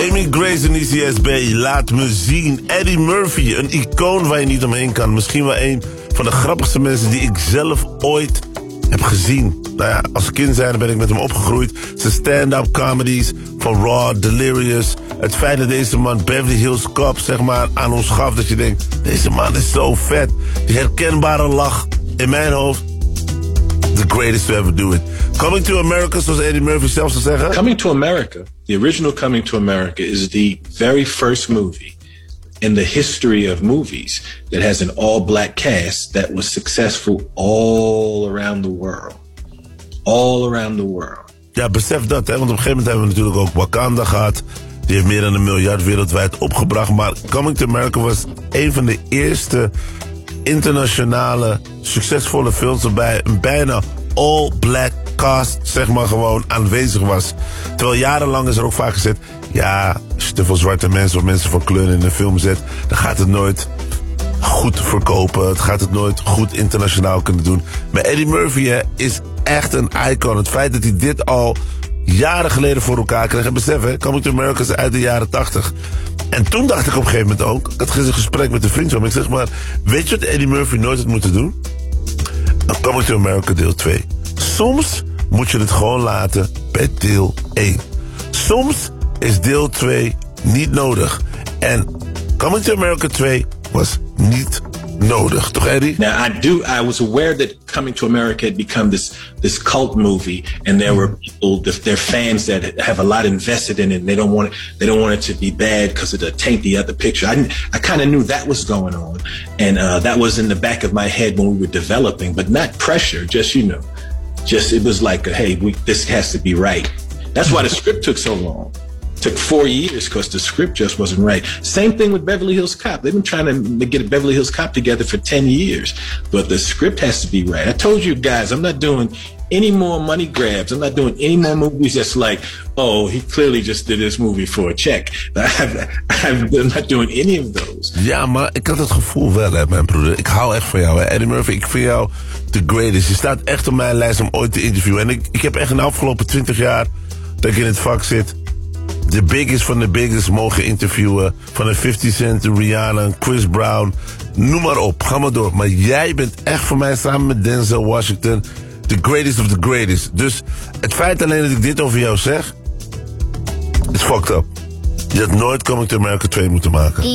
Amy Grace en ICSB, laat me zien. Eddie Murphy, een icoon waar je niet omheen kan. Misschien wel een van de grappigste mensen die ik zelf ooit heb gezien. Nou ja, als kind zijnde ben ik met hem opgegroeid. Zijn stand-up comedies van Raw, Delirious. Het feit dat deze man Beverly Hills Cop zeg maar aan ons gaf. Dat je denkt, deze man is zo vet. Die herkenbare lach in mijn hoofd. The greatest to ever do it. Coming to America, zoals Eddie Murphy zelf zou zeggen. Coming to America, the original Coming to America is the very first movie in the history of movies that has an all-black cast that was successful all around the world. All around the world. Ja, besef dat, hè. Want op een gegeven moment hebben we natuurlijk ook Wakanda gehad. Die heeft meer dan 1 miljard wereldwijd opgebracht. Maar Coming to America was een van de eerste internationale succesvolle films waarbij een bijna all-black cast zeg maar gewoon aanwezig was. Terwijl jarenlang is er ook vaak gezegd, ja, als je te veel zwarte mensen of mensen van kleur in een film zet, dan gaat het nooit goed verkopen. Het gaat het nooit goed internationaal kunnen doen. Maar Eddie Murphy hè, is echt een icon. Het feit dat hij dit al jaren geleden voor elkaar kreeg. En besef, hè, Coming to America is uit de jaren 80. En toen dacht ik op een gegeven moment ook, ik had een gesprek met een vriend van me. Ik zeg maar, weet je wat Eddie Murphy nooit had moeten doen? Coming to America deel 2. Soms moet je het gewoon laten bij deel 1. Soms is deel 2 niet nodig. En Coming to America 2 was niet nodig. Toch, Eddie? Now, I was aware that Coming to America had become this cult movie, and there were people, their fans that have a lot invested in it, and they don't want it to be bad because it'll taint the other picture. I kind of knew that was going on, and that was in the back of my head when we were developing, but not pressure, just, you know, it was like, hey, this has to be right. That's why the script took so long. Took 4 years because the script just wasn't right. Same thing with Beverly Hills Cop. They've been trying to get a Beverly Hills Cop together for 10 years, but the script has to be right. I told you guys, I'm not doing any more money grabs. I'm not doing any more movies that's like, oh, he clearly just did this movie for a check. I'm not doing any of those. Ja, maar ik had het gevoel wel, hè, mijn broeder. Ik hou echt van jou, hè. Eddie Murphy, ik vind jou the greatest. Je staat echt op mijn lijst om ooit te interviewen. En ik heb echt in de afgelopen 20 jaar dat ik in het vak zit, de biggest van de biggest mogen interviewen. Van de 50 Cent, Rihanna, Chris Brown. Noem maar op, ga maar door. Maar jij bent echt voor mij samen met Denzel Washington the greatest of the greatest. Dus het feit alleen dat ik dit over jou zeg, is fucked up. Je had nooit Coming to America 2 moeten maken.